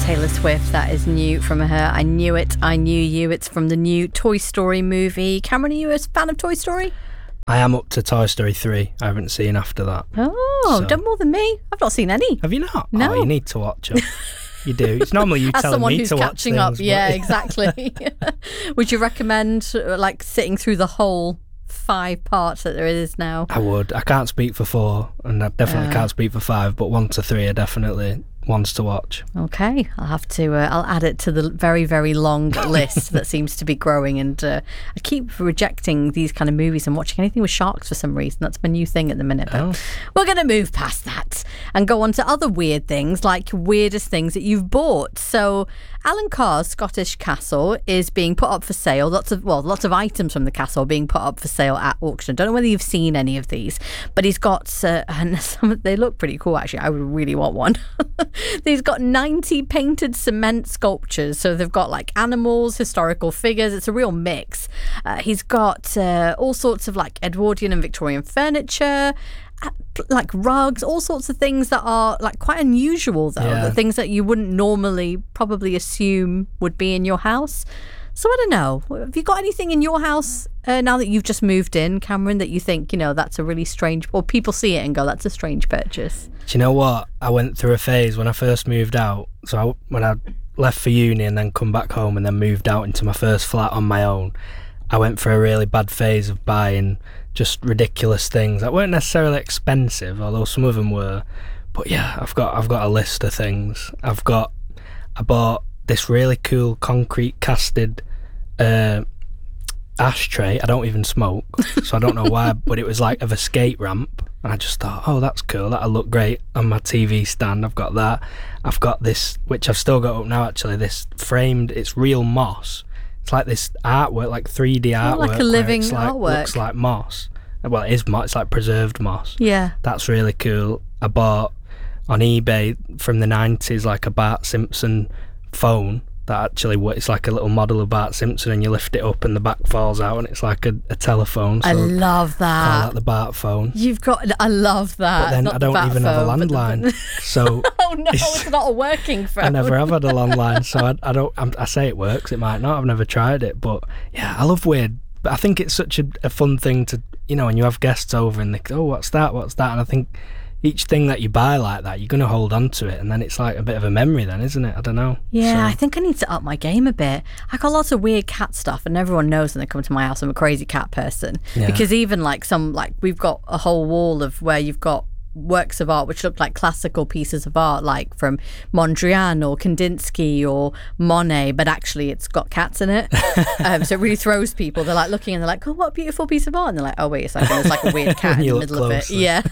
Taylor Swift. That is new from her. I Knew It, I Knew You. It's from the new Toy Story movie. Cameron, are you a fan of Toy Story? I am up to Toy Story 3. I haven't seen after that. Oh, done more than me. I've not seen any. Have you not? No. Oh, you need to watch it. You do. It's normally you As telling someone me who's to watch catching things, up. but- Yeah, exactly. Would you recommend like sitting through the whole 5 parts that there is now? I would. I can't speak for 4, and I definitely can't speak for 5, but 1 to 3 are definitely ones to watch. Okay, I'll have to. I'll add it to the very, very long list that seems to be growing. And I keep rejecting these kind of movies and watching anything with sharks for some reason. That's my new thing at the minute. But we're going to move past that and go on to other weird things, like weirdest things that you've bought. So Alan Carr's Scottish castle is being put up for sale. Lots of items from the castle are being put up for sale at auction. Don't know whether you've seen any of these, but he's got and they look pretty cool actually. I would really want one. He's got 90 painted cement sculptures. So they've got like animals, historical figures. It's a real mix. He's got all sorts of like Edwardian and Victorian furniture, like rugs, all sorts of things that are like quite unusual though. Yeah. The things that you wouldn't normally probably assume would be in your house. So I don't know. Have you got anything in your house now that you've just moved in, Cameron, that you think, that's a really strange, or people see it and go, that's a strange purchase? Do you know what? I went through a phase when I first moved out. So when I left for uni and then come back home and then moved out into my first flat on my own, I went through a really bad phase of buying just ridiculous things that weren't necessarily expensive, although some of them were. But yeah, I've got a list of things. I bought this really cool concrete casted ashtray. I don't even smoke, so I don't know why, but it was like of a skate ramp, and I just thought, oh, that's cool, that'll look great on my TV stand. I've got that. I've got this, which I've still got up now actually, this framed, it's real moss. It's like this artwork, like 3D artwork, like a living it's like, artwork. looks like moss. Well, it is moss, it's like preserved moss. Yeah. That's really cool. I bought on eBay from the 90s like a Bart Simpson phone that actually it's like a little model of Bart Simpson, and you lift it up and the back falls out and it's like a telephone. So I love that. I like the Bart phone. I love that. But then Not I the don't bat even have a phone, but landline. So oh no, it's not a working phone. I never have had a landline, so I say it works, it might not. I've never tried it, but yeah, I love weird. But I think it's such a fun thing to, when you have guests over and they go, oh, what's that? And I think each thing that you buy like that, you're going to hold on to it, and then it's like a bit of a memory then, isn't it? I don't know. Yeah, So- I think I need to up my game a bit. I got lots of weird cat stuff, and everyone knows when they come to my house I'm a crazy cat person. Yeah. Because even we've got a whole wall of where you've got works of art which look like classical pieces of art, like from Mondrian or Kandinsky or Monet, but actually it's got cats in it. So it really throws people. They're like looking and they're like, oh, what a beautiful piece of art, and they're like, oh wait a second, there's like a weird cat in You the look middle of it. closer. Yeah.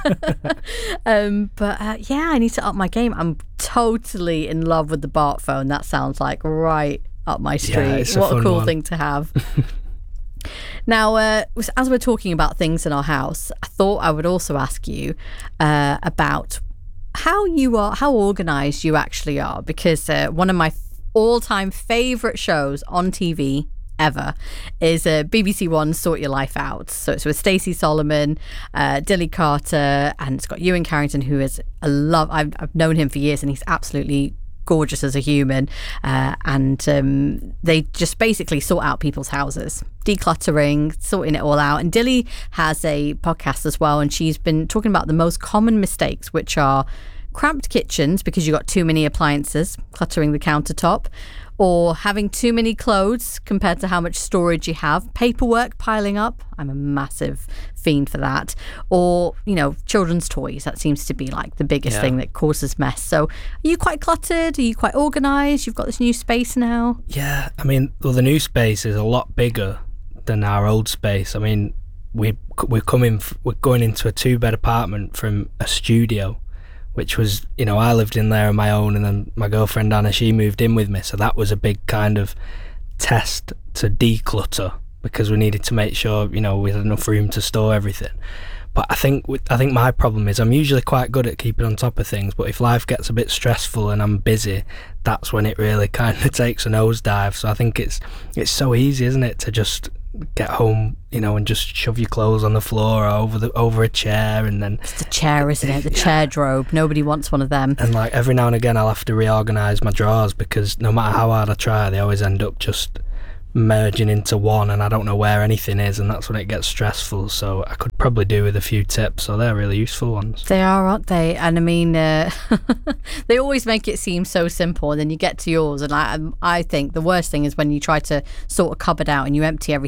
But yeah, I need to up my game. I'm totally in love with the Bart phone. That sounds like right up my street. it's a What a fun cool one. thing to have. Now, as we're talking about things in our house, I thought I would also ask you about how organised you actually are, because one of my all-time favourite shows on TV ever is BBC One's Sort Your Life Out. So it's with Stacey Solomon, Dilly Carter, and it's got Ewan Carrington, who is I've known him for years, and he's absolutely gorgeous as a human, and they just basically sort out people's houses, decluttering, sorting it all out. And Dilly has a podcast as well, and she's been talking about the most common mistakes, which are cramped kitchens because you got too many appliances cluttering the countertop, or having too many clothes compared to how much storage you have, paperwork piling up. I'm a massive fiend for that. Or, children's toys. That seems to be like the biggest thing that causes mess. So are you quite cluttered? Are you quite organised? You've got this new space now? Yeah, I mean, the new space is a lot bigger than our old space. I mean, we're going into a 2-bed apartment from a studio, which was, I lived in there on my own, and then my girlfriend Anna, she moved in with me, so that was a big kind of test to declutter, because we needed to make sure, we had enough room to store everything. But I think my problem is I'm usually quite good at keeping on top of things, but if life gets a bit stressful and I'm busy, that's when it really kind of takes a nosedive. So I think it's so easy, isn't it, to just get home, you know, and just shove your clothes on the floor or over a chair, and then it's the chair, isn't it? The chair drobe. Nobody wants one of them. And like every now and again, I'll have to reorganise my drawers because no matter how hard I try, they always end up just merging into one, and I don't know where anything is, and that's when it gets stressful. So I could probably do with a few tips, so they're really useful ones. They are, aren't they? And I mean, they always make it seem so simple, and then you get to yours, and I think the worst thing is when you try to sort a cupboard out and you empty everything